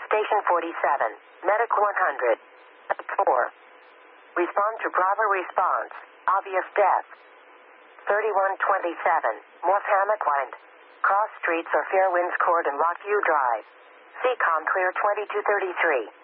Station 47, Medic 100. 4. Respond to Bravo response. Obvious death. 3127, North Hammock Wind. Cross streets are Fairwinds Court and Rockview Drive. CCOM clear 2233.